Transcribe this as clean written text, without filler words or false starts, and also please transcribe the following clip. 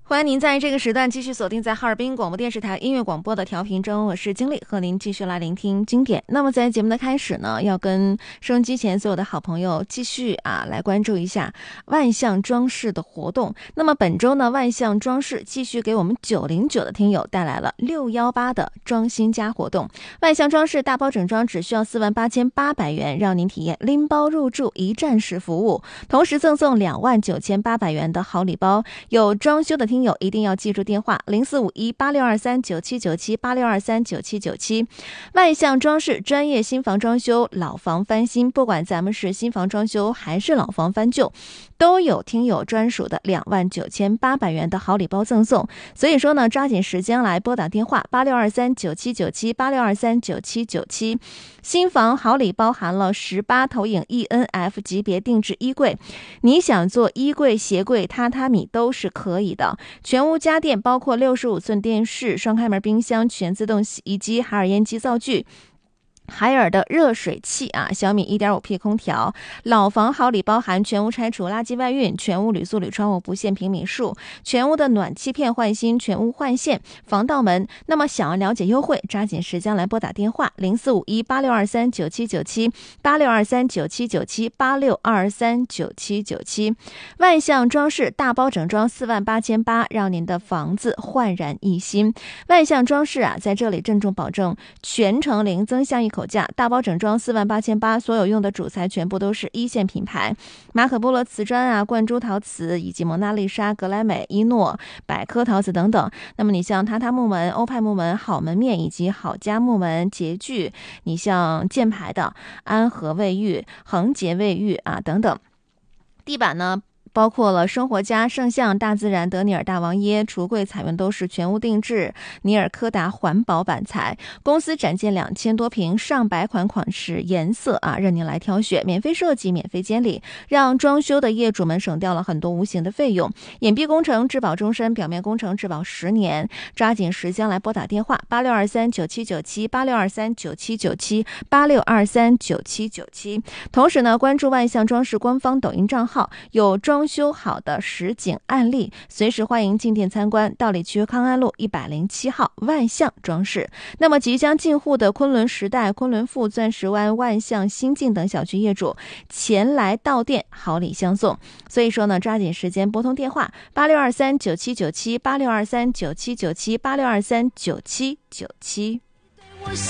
欢迎您在这个时段继续锁定在哈尔滨广播电视台音乐广播的调频中，我是经理，和您继续来聆听经典。那么在节目的开始呢，要跟收音机前所有的好朋友继续来关注一下万象装饰的活动。那么本周呢，万象装饰继续给我们909的听友带来了618的装新家活动。万象装饰大包整装只需要48800元，让您体验拎包入住一站式服务，同时赠送29800元的好礼包。有装修的听友一定要记住电话04518623979786239797。万象装饰专业新房装修、老房翻新，不管咱们是新房装修还是老房翻旧，都有听友专属的29800元的好礼包赠送。所以说呢，抓紧时间来拨打电话86239797 86239797。新房好礼包含了18投影 ENF 级别定制衣柜，你想做衣柜、鞋柜、榻榻米都是可以的。全屋家电包括65寸电视、双开门冰箱、全自动洗衣机、海尔烟机灶具、海尔的热水器小米 1.5P 空调。老房好礼包含全屋拆除、垃圾外运、全屋铝塑铝窗户不限平米数、全屋的暖气片换新、全屋换线、防盗门。那么想要了解优惠，抓紧时间来拨打电话045186239797 86239797 86239797。万象装饰大包整装48800，让您的房子焕然一新。万象装饰在这里郑重保证全程零增项一口价，大包整装48800，所有用的主材全部都是一线品牌，马可波罗瓷砖灌珠陶瓷以及蒙娜丽莎、格莱美、一诺、百科陶瓷等等。那么你像榻榻木门、欧派木门、好门面以及好家木门、洁具，你像箭牌的安和卫浴、恒洁卫浴等等。地板呢，包括了生活家、圣象、大自然、德尼尔大王椰，橱柜采用都是全屋定制尼尔柯达环保板材。公司展件2000多平，上百款款式颜色任您来挑选，免费设计，免费监理，让装修的业主们省掉了很多无形的费用。隐蔽工程质保终身，表面工程质保10年。抓紧时间来拨打电话86239797 86239797 86239797。同时呢，关注万象装饰官方抖音账号，有装修好的实景案例，随时欢迎进店参观。道里区康安路107号万象装饰。那么即将进户的昆仑时代、昆仑富、钻石湾、万象新境等小区业主前来到店，好礼相送。所以说呢，抓紧时间拨通电话86239797 86239797 86239797。